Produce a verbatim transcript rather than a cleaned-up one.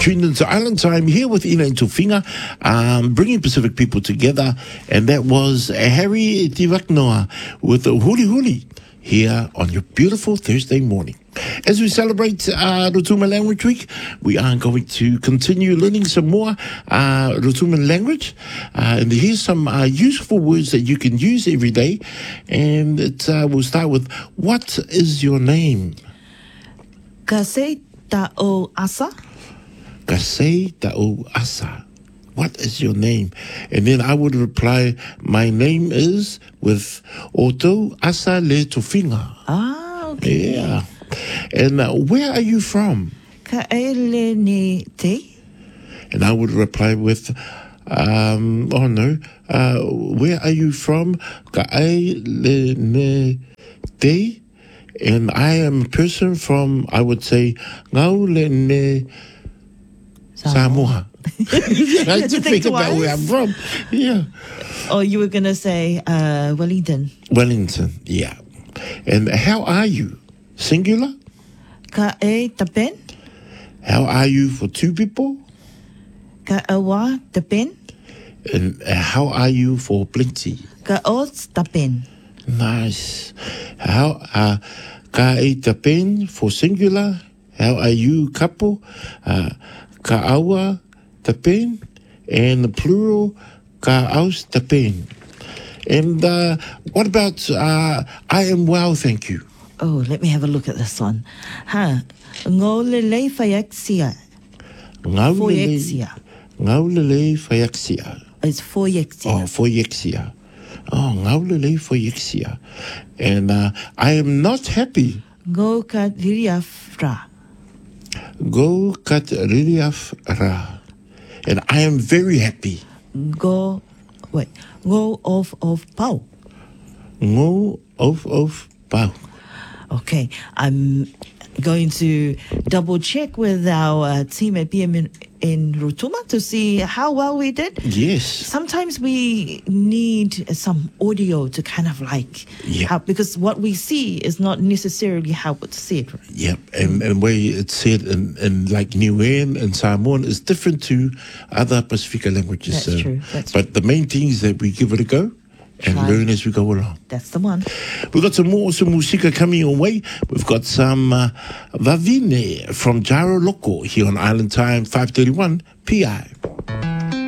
tuned into Island Time here with Ina and Tufinga, um, bringing Pacific people together. And that was Harry Tivaknoa with the Huli Huli here on your beautiful Thursday morning. As we celebrate uh, Rotuma Language Week, we are going to continue learning some more uh, Rotuma language. Uh, and here's some uh, useful words that you can use every day. And it, uh, we'll start with, what is your name? Kasei ta'o asa. Kasei ta'o asa. What is your name? And then I would reply, my name is with Oto Asa Le Tufinga. Ah, okay. Yeah. And uh, where are you from? Ka'ele ni te. And I would reply with, um, oh no, uh, where are you from? Ka'ele ne te. And I am a person from, I would say, Ngaule ne Samoa. I had to think about where I'm from. Yeah. Oh, you were going to say uh, Wellington. Wellington, yeah. And how are you? Singular? Ka'e tapen. How are you for two people? Ka'awa tapen. And how are you for plenty? Ka'os tapen. Nice. How uh ka'e tapen for singular? How are you couple? Uh, ka'awa tapen, and the plural ka'aus tapen. And uh, what about uh, I am well, thank you? Oh, let me have a look at this one. Ha, ngolele fayexia. Foyexia. Ngaulele fayexia. It's foyexia. Oh, foyexia. Oh, ngaulele foyexia. And uh, I am not happy. Go kat viriafra. Go kat riliafra. And I am very happy. Go, wait, go off of pau. Go off of pau. Okay, I'm going to double check with our uh, team at B M in, in Rotuma to see how well we did. Yes. Sometimes we need some audio to kind of like, Yep. how, because what we see is not necessarily how it's said. Yep, and and way it's said in, in like Niuean and Samoan is different to other Pacifica languages. That's true, that's but the main thing is that we give it a go and Try. learn as we go along. That's the one. We've got some more some musika coming your way. We've got some uh, Vavine from Jaro Loko here on Island Time five thirty-one P I.